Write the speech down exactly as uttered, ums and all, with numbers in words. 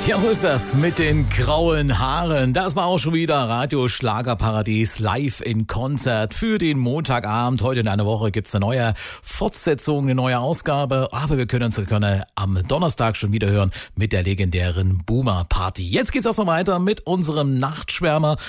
Ja, wo ist das mit den grauen Haaren? Das war auch schon wieder Radio Schlagerparadies live in Konzert für den Montagabend. Heute in einer Woche gibt's eine neue Fortsetzung, eine neue Ausgabe. Aber wir können uns können am Donnerstag schon wieder hören mit der legendären Boomer Party. Jetzt geht's erstmal weiter mit unserem Nachtschwärmer.